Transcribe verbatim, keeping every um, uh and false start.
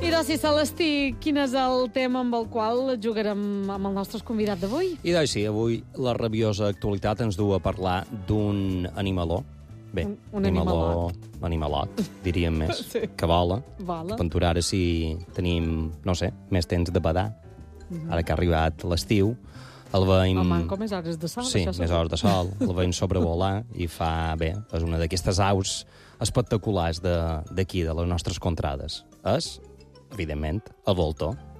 Idò, Celestí, quin és el tema amb el qual jugarem amb el nostre convidat d'avui? Idò, sí, avui la rabiosa actualitat ens du a parlar d'un animaló. Bé, un, un animaló, animalot, diríem més, sí. que vola. Vola. Aventurar ara si tenim, no sé, més temps de badar. Mm-hmm. Ara que ha arribat l'estiu, el veiem... Home, com més hores de sol. Sí, més hores de sol, el veiem sobrevolar i fa, bé, és una d'aquestes aus espectaculars d'aquí, de, de les nostres contrades. És, evidentment, el voltor.